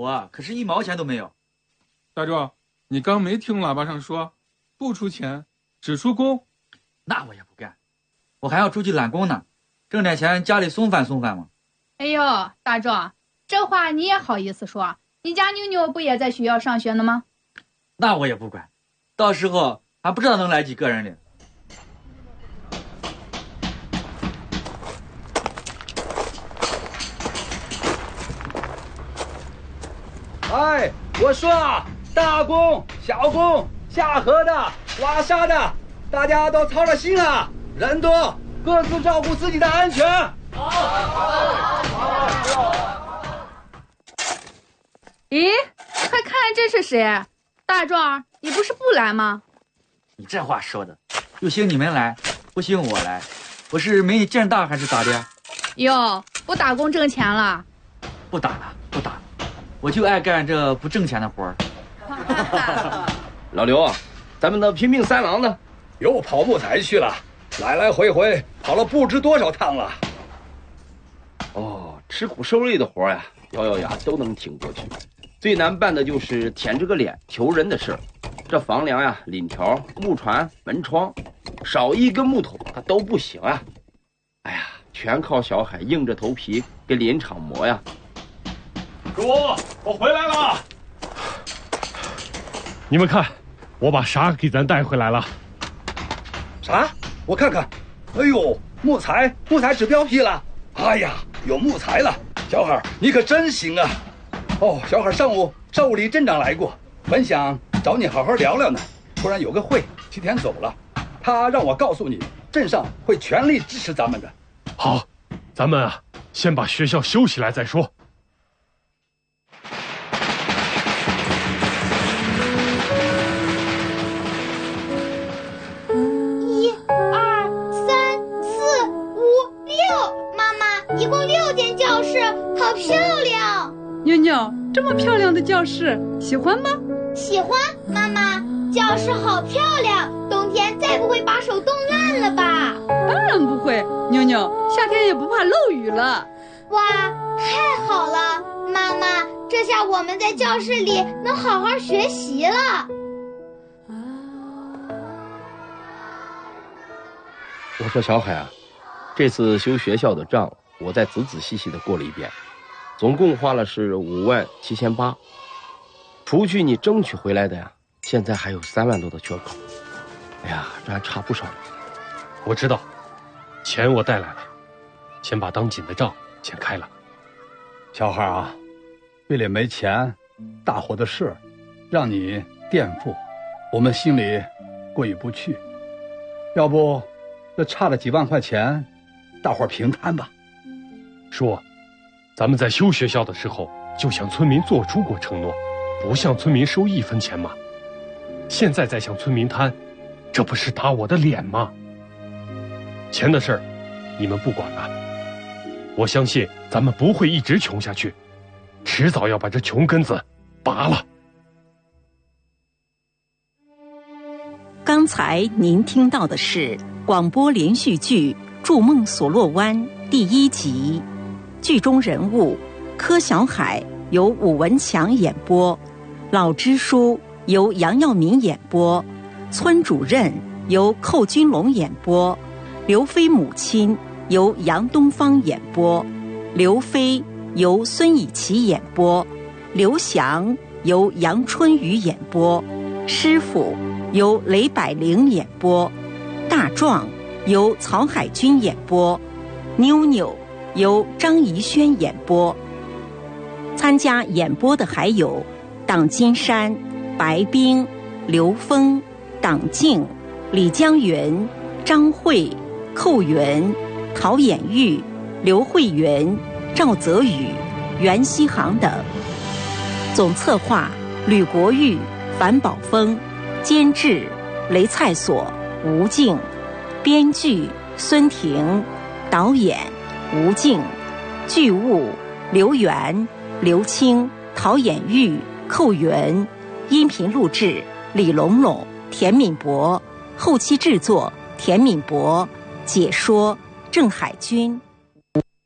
我可是1毛钱都没有。 大壮，你刚没听喇叭上说，不出钱，只出工？ 那我也不干，我还要出去揽工呢，挣点钱家里松饭松饭嘛。 哎呦，大壮，这话你也好意思说？你家妞妞不也在学校上学呢吗？ 那我也不管，到时候还不知道能来几个人哩。 哎，我说啊，大工、小工、下河的、挖沙的，大家都操着心啊，人多，各自照顾自己的安全。 咦，快看这是谁？大壮，你不是不来吗？ 你这话说的，就兴你们来，不兴我来，我是没你劲大还是咋的？ 哟，不打工挣钱了？ 不打了，不打了，我就爱干这不挣钱的活儿。 老刘啊，咱们的拼命三郎呢？ 又跑木材去了，来来回回跑了不知多少趟了。 哦，吃苦受累的活呀，咬咬牙都能挺过去。最难办的就是舔着个脸求人的事儿。这房梁呀、檩条、木船、门窗，少一根木头它都不行啊！哎呀，全靠小海硬着头皮给林场磨呀。 主，我回来了。你们看，我把啥给咱带回来了？ 啥？我看看。哎呦，木材指标批了。哎呀，有木材了，小海你可真行啊！哦，小海上午李镇长来过，本想找你好好聊聊呢，突然有个会提前走了，他让我告诉你，镇上会全力支持咱们的。 好，咱们啊，先把学校修起来再说。 1、2、3、4、5、6，妈妈，一共6间教室，好漂亮！ 妞妞，这么漂亮的教室，喜欢吗？ 喜欢，妈妈，教室好漂亮，冬天再不会把手冻烂了吧？ 当然不会，妞妞，夏天也不怕漏雨了。 哇，太好了，妈妈，这下我们在教室里能好好学习了。 我说小海啊，这次修学校的账，我再仔仔细细的过了一遍，总共花了是57800，除去你争取回来的呀，现在还有3万多的缺口。哎呀，这还差不少呢。 我知道，钱我带来了，先把当紧的账先开了。 小孩啊，为了没钱，大伙的事让你垫付，我们心里过意不去。要不这差了几万块钱，大伙平摊吧。 说，咱们在修学校的时候就向村民做出过承诺，不向村民收1分钱吗？现在再向村民摊，这不是打我的脸吗？钱的事儿你们不管了，我相信咱们不会一直穷下去，迟早要把这穷根子拔了。 刚才您听到的是广播连续剧《筑梦所洛湾》第1集，剧中人物柯小海由武文强演播，老支书由杨耀民演播，村主任由寇君龙演播，刘飞母亲由杨东方演播，刘飞由孙以琪演播，刘翔由杨春雨演播，师傅由雷百灵演播，大壮由曹海军演播，妞妞由张怡轩演播。参加演播的还有党金山、白冰、刘峰、党静、李江云、张慧、寇元、陶衍玉、刘慧元、赵泽宇、袁希航等。总策划吕国玉、樊宝峰，监制雷蔡所、吴静，编剧孙婷，导演吴静，剧务刘源、刘青、陶衍玉、寇元，音频录制李龙龙、田敏博，后期制作田敏博，解说郑海军。